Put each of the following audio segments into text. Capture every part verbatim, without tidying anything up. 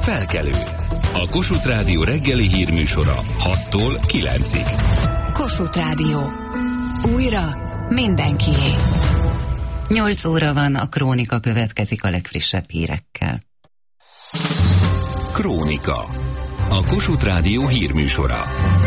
Felkelő. A Kossuth Rádió reggeli hírműsora hattól kilencig. Kossuth Rádió. Újra mindenkié. nyolc óra van, a Krónika következik a legfrissebb hírekkel. Krónika. A Kossuth Rádió hírműsora.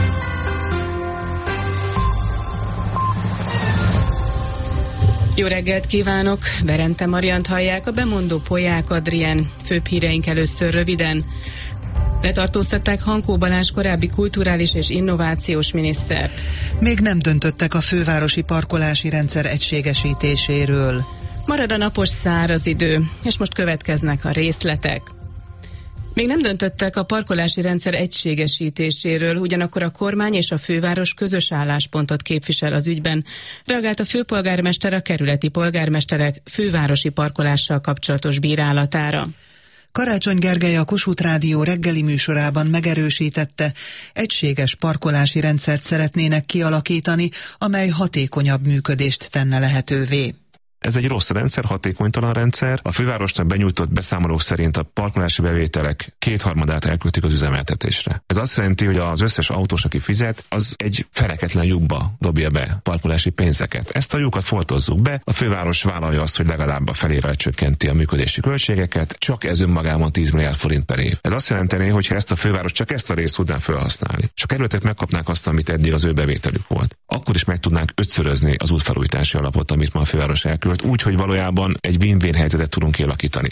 Jó reggelt kívánok! Berente Mariant hallják, a bemondó Polyák Adrien. Főbb híreink először röviden. Letartóztatták Hankó Balázs korábbi kulturális és innovációs minisztert. Még nem döntöttek a fővárosi parkolási rendszer egységesítéséről. Marad a napos száraz idő, és most következnek a részletek. Még nem döntöttek a parkolási rendszer egységesítéséről, ugyanakkor a kormány és a főváros közös álláspontot képvisel az ügyben. Reagált a főpolgármester a kerületi polgármesterek fővárosi parkolással kapcsolatos bírálatára. Karácsony Gergely a Kossuth Rádió reggeli műsorában megerősítette, egységes parkolási rendszert szeretnének kialakítani, amely hatékonyabb működést tenne lehetővé. Ez egy rossz rendszer, hatékonytalan rendszer. A fővárosnak benyújtott beszámolók szerint a parkolási bevételek kétharmadát elköltik az üzemeltetésre. Ez azt jelenti, hogy az összes autós, aki fizet, az egy feneketlen lyukba dobja be parkolási pénzeket. Ezt a lyukat foltozzuk be, a főváros vállalja azt, hogy legalább a felére lecsökkenti a működési költségeket, csak ez önmagában tíz milliárd forint per év. Ez azt jelenteni, hogy ha ezt a főváros csak ezt a részt tudná felhasználni, és a kerületek megkapnák azt, amit eddig az ő bevételük volt, akkor is meg tudnánk ötszörözni az útfelújítási alapot, amit ma a főváros elkölt. Úgy, hogy valójában egy win-win helyzetet tudunk kialakítani.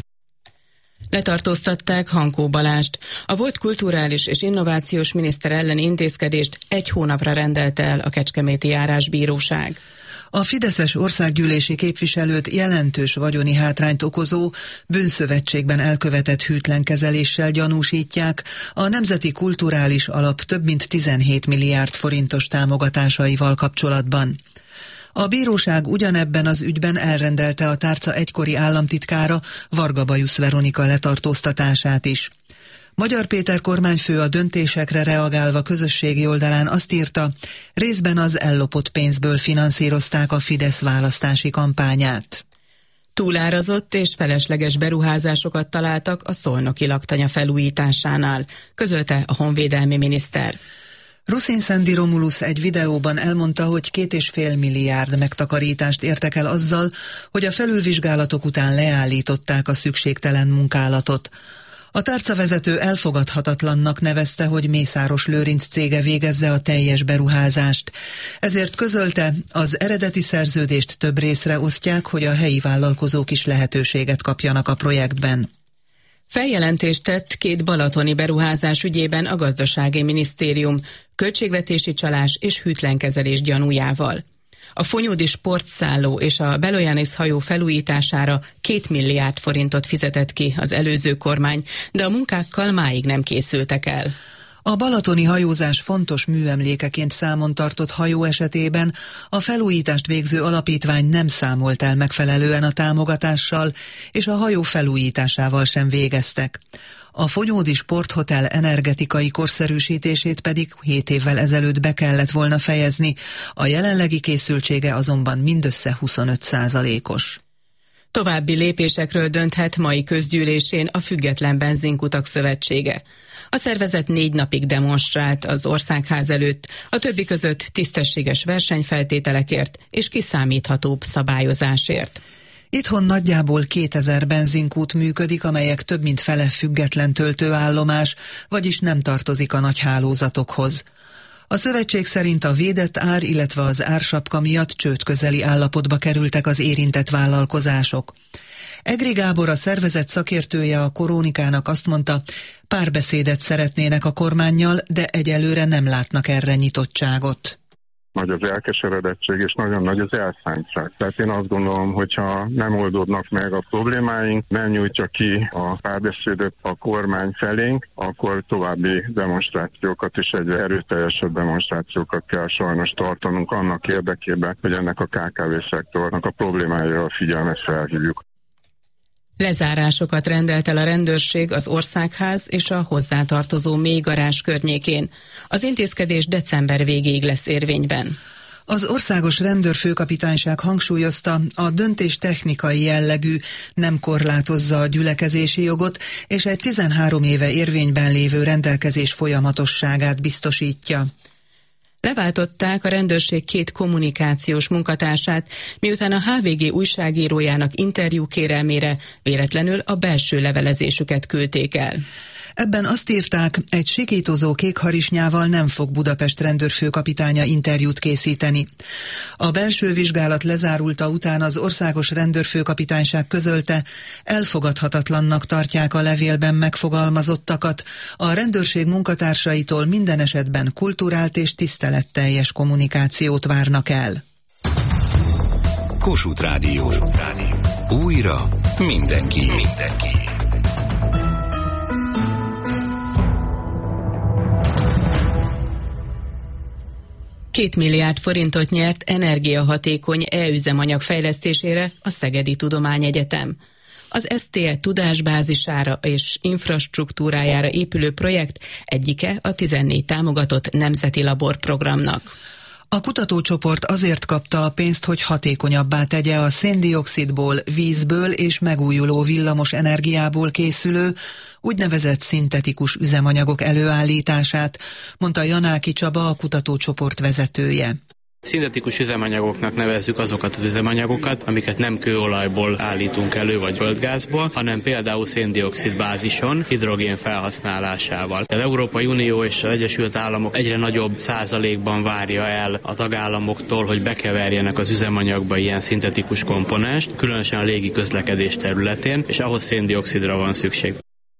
Letartóztatták Hankó Balázst. A volt kulturális és innovációs miniszter elleni intézkedést egy hónapra rendelte el a Kecskeméti Járásbíróság. A fideszes országgyűlési képviselőt jelentős vagyoni hátrányt okozó, bűnszövetségben elkövetett hűtlen kezeléssel gyanúsítják a Nemzeti Kulturális Alap több mint tizenhét milliárd forintos támogatásaival kapcsolatban. A bíróság ugyanebben az ügyben elrendelte a tárca egykori államtitkára, Varga Bajusz Veronika letartóztatását is. Magyar Péter kormányfő a döntésekre reagálva közösségi oldalán azt írta, részben az ellopott pénzből finanszírozták a Fidesz választási kampányát. Túlárazott és felesleges beruházásokat találtak a szolnoki laktanya felújításánál, közölte a honvédelmi miniszter. Ruszin Szendi Romulusz egy videóban elmondta, hogy két és fél milliárd megtakarítást értek el azzal, hogy a felülvizsgálatok után leállították a szükségtelen munkálatot. A tárcavezető elfogadhatatlannak nevezte, hogy Mészáros Lőrinc cége végezze a teljes beruházást. Ezért közölte, az eredeti szerződést több részre osztják, hogy a helyi vállalkozók is lehetőséget kapjanak a projektben. Feljelentést tett két balatoni beruházás ügyében a Gazdasági Minisztérium költségvetési csalás és hűtlenkezelés gyanújával. A Fonyódi sportszálló és a Beloyanis hajó felújítására két milliárd forintot fizetett ki az előző kormány, de a munkákkal máig nem készültek el. A balatoni hajózás fontos műemlékeként számon tartott hajó esetében a felújítást végző alapítvány nem számolt el megfelelően a támogatással, és a hajó felújításával sem végeztek. A Fonyódi Sporthotel energetikai korszerűsítését pedig hét évvel ezelőtt be kellett volna fejezni, a jelenlegi készültsége azonban mindössze huszonöt százalékos. További lépésekről dönthet mai közgyűlésén a Független Benzinkutak Szövetsége. A szervezet négy napig demonstrált az Országház előtt, a többi között tisztességes versenyfeltételekért és kiszámíthatóbb szabályozásért. Itthon nagyjából kétezer benzinkút működik, amelyek több mint fele független töltőállomás, vagyis nem tartozik a nagy hálózatokhoz. A szövetség szerint a védett ár, illetve az ársapka miatt csődközeli állapotba kerültek az érintett vállalkozások. Egri Gábor, a szervezet szakértője a Krónikának azt mondta, párbeszédet szeretnének a kormánnyal, de egyelőre nem látnak erre nyitottságot. Nagy az elkeseredettség és nagyon nagy az elszántság. Tehát én azt gondolom, hogyha nem oldódnak meg a problémáink, nem nyújtja ki a párbeszédet a kormány felénk, akkor további demonstrációkat és egyre erőteljesebb demonstrációkat kell sajnos tartanunk annak érdekében, hogy ennek a ká ká vé szektornak a problémáira a figyelmet felhívjuk. Lezárásokat rendelt el a rendőrség az Országház és a hozzátartozó mélygarázs környékén. Az intézkedés december végéig lesz érvényben. Az országos rendőrfőkapitányság hangsúlyozta, a döntés technikai jellegű, nem korlátozza a gyülekezési jogot, és egy tizenhárom éve érvényben lévő rendelkezés folyamatosságát biztosítja. Leváltották a rendőrség két kommunikációs munkatársát, miután a há vé gé újságírójának interjú kérelmére véletlenül a belső levelezésüket küldték el. Ebben azt írták, egy sikítozó kékharisnyával nem fog Budapest rendőrfőkapitánya interjút készíteni. A belső vizsgálat lezárulta után az országos rendőrfőkapitányság közölte, elfogadhatatlannak tartják a levélben megfogalmazottakat, a rendőrség munkatársaitól minden esetben kulturált és tiszteletteljes kommunikációt várnak el. Kossuth Rádió. Újra mindenki. mindenki. Két milliárd forintot nyert energiahatékony e-üzemanyag fejlesztésére a Szegedi Tudományegyetem. Az es té e tudásbázisára és infrastruktúrájára épülő projekt egyike a tizennégy támogatott nemzeti laborprogramnak. A kutatócsoport azért kapta a pénzt, hogy hatékonyabbá tegye a széndioxidból, vízből és megújuló villamos energiából készülő, úgynevezett szintetikus üzemanyagok előállítását, mondta Janáki Csaba, a kutatócsoport vezetője. Szintetikus üzemanyagoknak nevezzük azokat az üzemanyagokat, amiket nem kőolajból állítunk elő, vagy földgázból, hanem például széndioxid bázison, hidrogén felhasználásával. Az Európai Unió és az Egyesült Államok egyre nagyobb százalékban várja el a tagállamoktól, hogy bekeverjenek az üzemanyagba ilyen szintetikus komponenst, különösen a légi közlekedés területén, és ahhoz széndioxidra van szükség.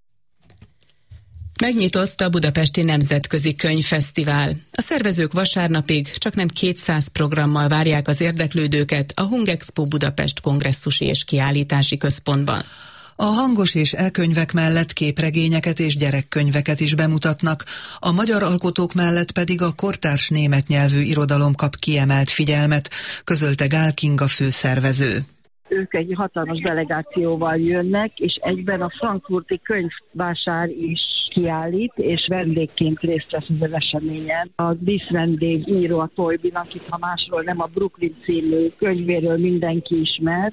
Megnyitott a Budapesti Nemzetközi Könyvfesztivál. A szervezők vasárnapig csaknem kétszáz programmal várják az érdeklődőket a Hungexpo Budapest kongresszusi és kiállítási központban. A hangos és e-könyvek mellett képregényeket és gyerekkönyveket is bemutatnak, a magyar alkotók mellett pedig a kortárs német nyelvű irodalom kap kiemelt figyelmet, közölte Gál Kinga főszervező. Ők egy hatalmas delegációval jönnek, és egyben a frankfurti könyvvásár is kiállít, és vendégként részt vesz az eseményen. A díszvendég író a Toybin, akit ha másról nem a Brooklyn című könyvéről mindenki ismer.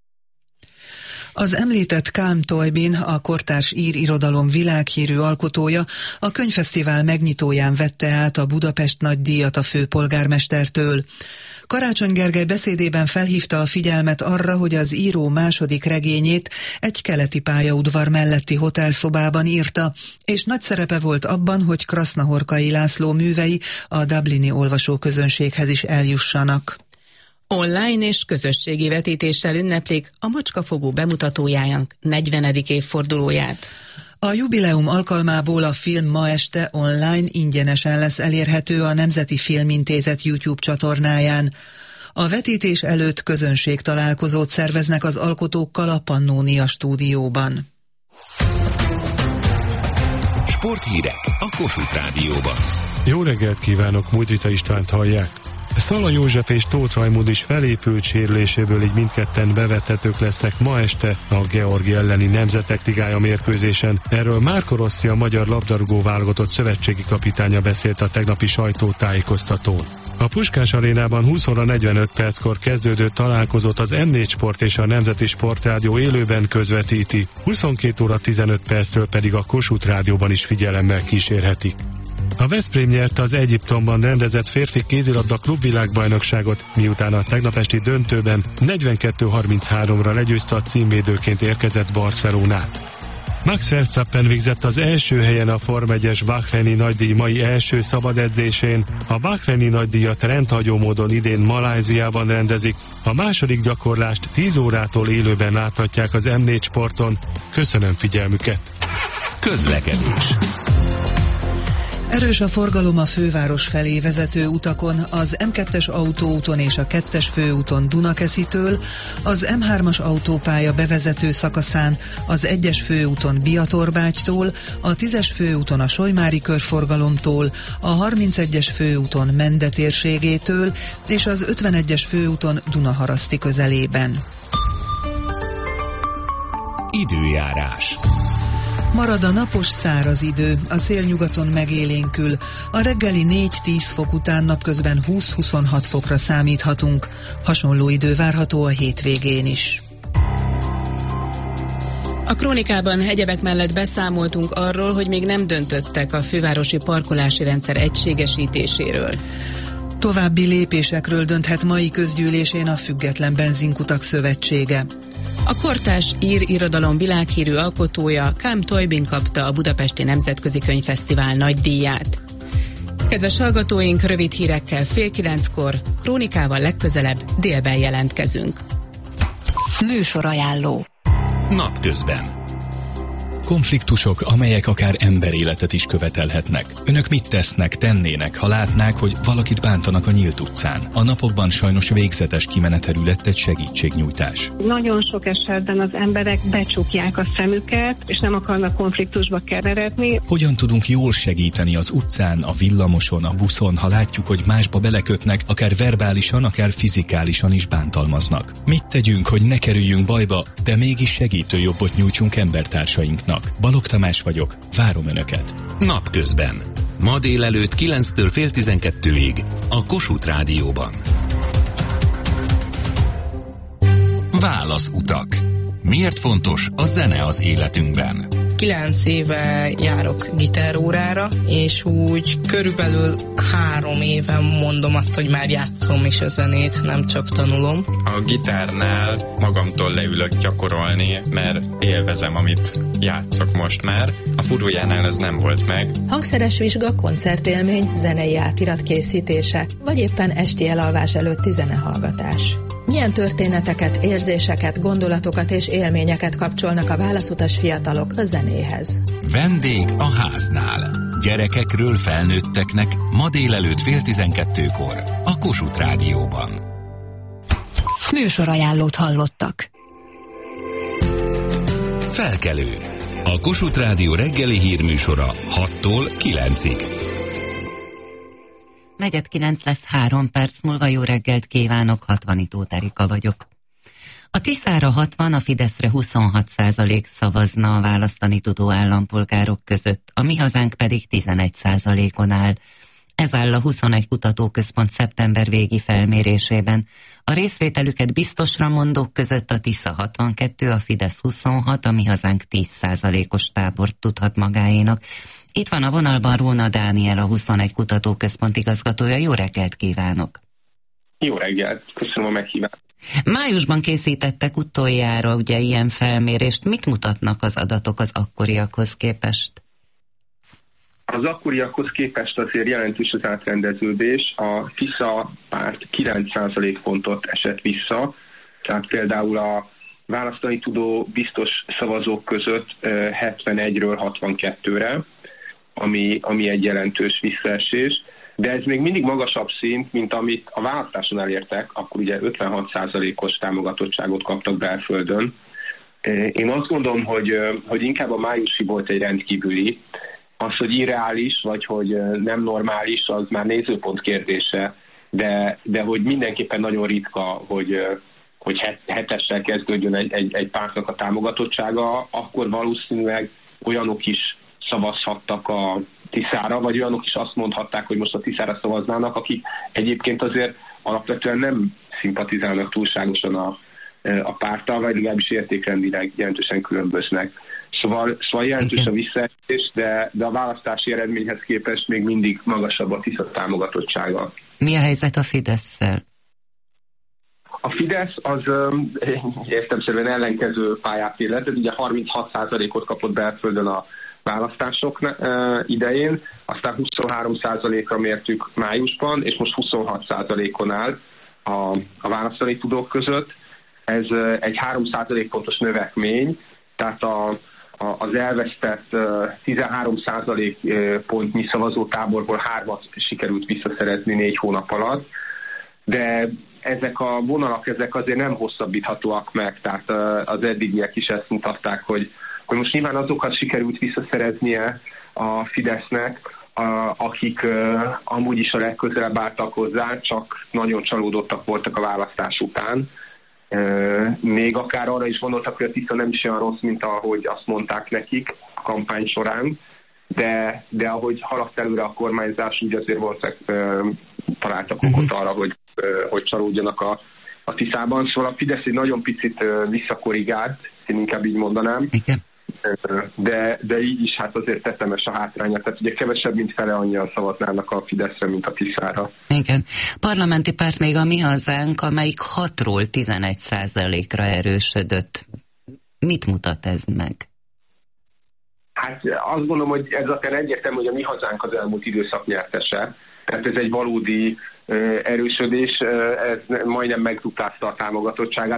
Az említett Calm Toybin, a kortárs ír irodalom világhírű alkotója, a könyvfesztivál megnyitóján vette át a Budapest nagydíjat a főpolgármestertől. Karácsony Gergely beszédében felhívta a figyelmet arra, hogy az író második regényét egy keleti pályaudvar melletti hotelszobában írta, és nagy szerepe volt abban, hogy Krasznahorkai László művei a dublini olvasóközönséghez is eljussanak. Online és közösségi vetítéssel ünneplik a Macskafogó bemutatójának negyvenedik évfordulóját. A jubileum alkalmából a film ma este online ingyenesen lesz elérhető a Nemzeti Filmintézet YouTube csatornáján. A vetítés előtt közönségtalálkozót szerveznek az alkotókkal a Pannónia stúdióban. Sporthírek a Kossuth Rádióban. Jó reggelt kívánok, Mújtrica Istvánt hallják. Szala József és Tóth Rajmund is felépült sérüléséből, így mindketten bevethetők lesznek ma este a Georgia elleni Nemzetek Ligája mérkőzésen. Erről Márko Rossi, a magyar labdarúgó válogatott szövetségi kapitánya beszélt a tegnapi sajtótájékoztatón. A Puskás arénában húsz óra negyvenöt perckor kezdődő találkozót az em négy Sport és a Nemzeti Sportrádió élőben közvetíti, huszonkét óra tizenöt perctől pedig a Kossuth Rádióban is figyelemmel kísérhetik. A Veszprém nyerte az Egyiptomban rendezett férfi kézilabda klubvilágbajnokságot, miután a tegnap esti döntőben negyvenkettő harminchárom-ra legyőzte a címvédőként érkezett Barcelonát. Max Verstappen végzett az első helyen a Forma egyes Bahreini nagydíj mai első szabad edzésén. A Bahreini nagydíjat rendhagyó módon idén Malajziában rendezik. A második gyakorlást tíz órától élőben láthatják az em négy Sporton. Köszönöm figyelmüket! Közlekedés. Erős a forgalom a főváros felé vezető utakon, az em kettes autóúton és a kettes főúton Dunakeszitől, az em hármas autópálya bevezető szakaszán, az egyes főúton Biatorbágytól, a tízes főúton a Solymári körforgalomtól, a harmincegyes főúton Mende térségétől és az ötvenegyes főúton Dunaharaszti közelében. Időjárás. Marad a napos száraz idő, a szél nyugaton megélénkül. A reggeli négy-tíz fok után napközben húsz-huszonhat fokra számíthatunk. Hasonló idő várható a hétvégén is. A krónikában egyebek mellett beszámoltunk arról, hogy még nem döntöttek a fővárosi parkolási rendszer egységesítéséről. További lépésekről dönthet mai közgyűlésén a Független Benzinkutak Szövetsége. A kortárs ír irodalom világhírű alkotója Kám Tojbin kapta a Budapesti Nemzetközi Könyvfesztivál nagy díját. Kedves hallgatóink, rövid hírekkel fél kilenckor, krónikával legközelebb délben jelentkezünk. Műsorajánló. Napközben. Konfliktusok, amelyek akár emberéletet is követelhetnek. Önök mit tesznek, tennének, ha látnák, hogy valakit bántanak a nyílt utcán? A napokban sajnos végzetes kimenetelű lett egy segítségnyújtás. Nagyon sok esetben az emberek becsukják a szemüket, és nem akarnak konfliktusba keveredni. Hogyan tudunk jól segíteni az utcán, a villamoson, a buszon, ha látjuk, hogy másba belekötnek, akár verbálisan, akár fizikálisan is bántalmaznak? Mit tegyünk, hogy ne kerüljünk bajba, de mégis segítő jobbot nyújtsunk embertársainknak? Balogh Tamás vagyok, várom Önöket. Napközben. Ma délelőtt kilenctől fél tizenkettőig a Kossuth Rádióban. Válaszutak. Miért fontos a zene az életünkben? Kilenc éve járok gitárórára, és úgy körülbelül három éve mondom azt, hogy már játszom is a zenét, nem csak tanulom. A gitárnál magamtól leülök gyakorolni, mert élvezem, amit játszok most már. A furujánál ez nem volt meg. Hangszeres vizsga, koncertélmény, zenei átirat készítése, vagy éppen esti elalvás előtti zenehallgatás. Milyen történeteket, érzéseket, gondolatokat és élményeket kapcsolnak a válaszutas fiatalok a zenéhez? Vendég a háznál. Gyerekekről felnőtteknek ma délelőtt fél tizenkettőkor a Kossuth Rádióban. Műsorajánlót hallottak. Felkelő. A Kossuth Rádió reggeli hírműsora hattól kilencig. Negyed kilenc lesz, három perc múlva. Jó reggelt kívánok, Hatvanitó Erika vagyok. A Tiszára hatvan, a Fideszre huszonhat százalék szavazna a választani tudó állampolgárok között, a Mi Hazánk pedig tizenegy százalékon áll. Ez áll a huszonegy kutatóközpont szeptember végi felmérésében. A részvételüket biztosra mondók között a Tisza hatvankettő, a Fidesz huszonhat, a Mi Hazánk tíz százalékos tábort tudhat magáénak. Itt van a vonalban Róna Dániel, a huszonegy kutatóközpont igazgatója. Jó reggelt kívánok! Jó reggelt, köszönöm a meghívást. Májusban készítettek utoljára ugye ilyen felmérést. Mit mutatnak az adatok az akkoriakhoz képest? Az akkoriakhoz képest azért jelentős az átrendeződés. A Tisza párt kilenc százalék pontot esett vissza, tehát például a választani tudó biztos szavazók között hetvenegyről hatvankettőre, ami, ami egy jelentős visszaesés. De ez még mindig magasabb szint, mint amit a választáson elértek, akkor ugye ötvenhat százalékos támogatottságot kaptak belföldön. Én azt gondolom, hogy, hogy inkább a májusi volt egy rendkívüli. Az, hogy irreális, vagy hogy nem normális, az már nézőpont kérdése, de, de hogy mindenképpen nagyon ritka, hogy, hogy hetessel kezdődjön egy, egy, egy pártnak a támogatottsága, akkor valószínűleg olyanok is szavazhattak a Tiszára, vagy olyanok is azt mondhatták, hogy most a Tiszára szavaznának, akik egyébként azért alapvetően nem szimpatizálnak túlságosan a, a párttal, vagy legalábbis értékrendileg jelentősen különböznek. Szóval, szóval jelentős a visszaesés, de, de a választási eredményhez képest még mindig magasabb a Tisza támogatottsága. Mi a helyzet a Fidesszel? A Fidesz az értelemszerűen ellenkező pályát illet, ugye harminchat százalékot kapott belföldön a választások idején, aztán huszonhárom százalékra mértük májusban, és most huszonhat százalékon áll a, a választani tudók között. Ez egy három százalék pontos növekmény, tehát a, a, az elvesztett tizenhárom százalék pontnyi szavazótáborból hármat sikerült visszaszerezni négy hónap alatt, de ezek a vonalak ezek azért nem hosszabbíthatóak meg, tehát az eddigiek is ezt mutatták, hogy hogy most nyilván azokat sikerült visszaszereznie a Fidesznek, a, akik uh, amúgy is a legközelebb álltak hozzá, csak nagyon csalódottak voltak a választás után. Uh, még akár arra is gondoltak, hogy a Tisza nem is olyan rossz, mint ahogy azt mondták nekik. a kampány során, de, de ahogy haladt előre a kormányzás, úgy azért valószínűleg találtak okot arra, hogy, hogy csalódjanak a, a Tiszában. Szóval a Fidesz egy nagyon picit visszakorrigált, én inkább így mondanám. Igen. De, de így is hát azért tetemes a hátránya. Tehát ugye kevesebb, mint fele annyian szavaznának a Fideszre, mint a Tiszára. Igen. Parlamenti párt még a Mi Hazánk, amelyik hatról tizenegy százalékra erősödött. Mit mutat ez meg? Hát azt gondolom, hogy ez akár egyértelmű, hogy a Mi Hazánk az elmúlt időszak nyertese. Tehát ez egy valódi erősödés, ez majdnem megduplázta a támogatottságát.